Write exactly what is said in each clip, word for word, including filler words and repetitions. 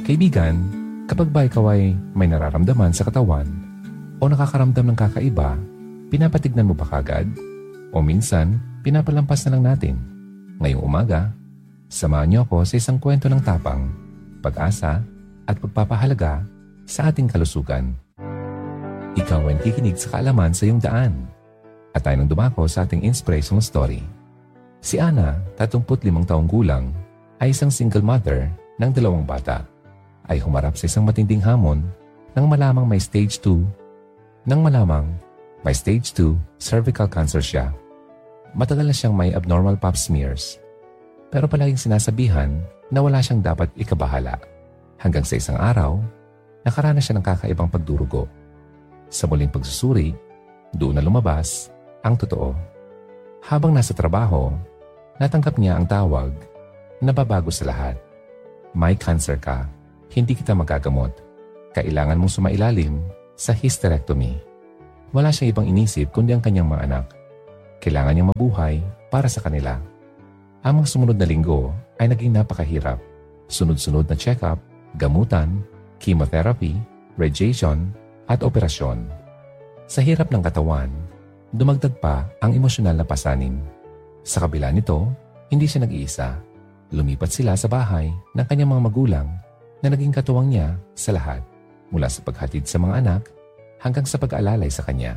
Kaibigan, kapag ba ikaw ay may nararamdaman sa katawan o nakakaramdam ng kakaiba, pinapatignan mo ba kagad? O minsan, pinapalampas na lang natin. Ngayong umaga, samahan niyo ako sa isang kwento ng tapang, pag-asa at pagpapahalaga sa ating kalusugan. Ikaw ay nakikinig sa kaalaman sa iyong daan. At tayo nang dumako sa ating inspirational story. Si Ana, tatlumput limang taong gulang, ay isang single mother ng dalawang bata. Ay humarap sa isang matinding hamon nang malamang may stage two, nang malamang may stage two cervical cancer siya. Matagal na siyang may abnormal pap smears. Pero palaging sinasabihan na wala siyang dapat ikabahala. Hanggang sa isang araw, nakaranas siya ng kakaibang pagdurugo. Sa muling pagsusuri, doon na lumabas ang totoo. Habang nasa trabaho, natanggap niya ang tawag na babago sa lahat. May cancer ka, hindi kita magagamot. Kailangan mong sumailalim sa hysterectomy. Wala siyang ibang inisip kundi ang kanyang mga anak. Kailangan niyang mabuhay para sa kanila. Ang mga sumunod na linggo ay naging napakahirap. Sunod-sunod na check-up, gamutan, chemotherapy, radiation, at operasyon. Sa hirap ng katawan, dumagdag pa ang emosyonal na pasanin. Sa kabila nito, hindi siya nag-iisa. Lumipat sila sa bahay ng kanyang mga magulang na naging katuwang niya sa lahat, mula sa paghatid sa mga anak hanggang sa pag-aalalay sa kanya.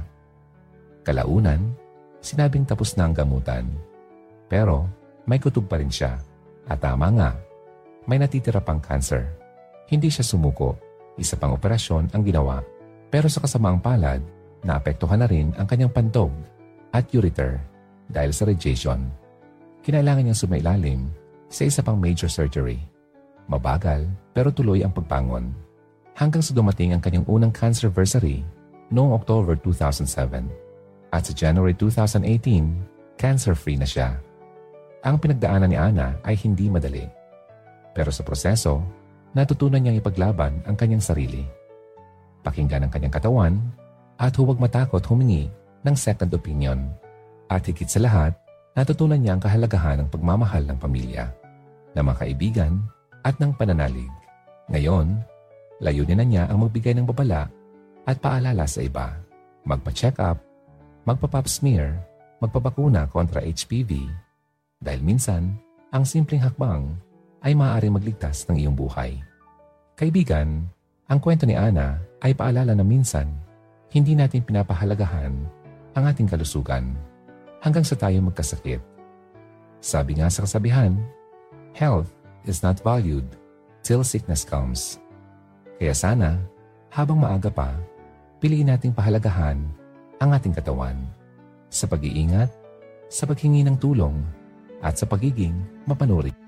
Kalaunan, sinabing tapos na ang gamutan. Pero may kutob pa rin siya. At tama nga, may natitira pang cancer. Hindi siya sumuko. Isa pang operasyon ang ginawa. Pero sa kasamaang palad, naapektuhan na rin ang kanyang pantog at ureter dahil sa radiation. Kinailangan niyang sumailalim sa isa pang major surgery. Mabagal pero tuloy ang pagbangon. Hanggang sa dumating ang kanyang unang cancerversary noong October two thousand seven. At sa January two thousand eighteen, cancer-free na siya. Ang pinagdaanan ni Ana ay hindi madali. Pero sa proseso, natutunan niyang ipaglaban ang kanyang sarili. Pakinggan ang kanyang katawan at huwag matakot humingi ng second opinion. At higit sa lahat, natutunan niya ang kahalagahan ng pagmamahal ng pamilya, ng mga kaibigan at ng pananalig. Ngayon, layunin na niya ang magbigay ng babala at paalala sa iba. Magpa-check up, magpa-pap smear, magpabakuna kontra H P V. Dahil minsan, ang simpleng hakbang ay maaaring magligtas ng iyong buhay. Kaibigan, ang kwento ni Ana ay paalala na minsan, hindi natin pinapahalagahan ang ating kalusugan hanggang sa tayo magkasakit. Sabi nga sa kasabihan, health is not valued till sickness comes. Kaya sana, habang maaga pa, piliin nating pahalagahan ang ating katawan sa pag-iingat, sa paghingi ng tulong, at sa pagiging mapanuri.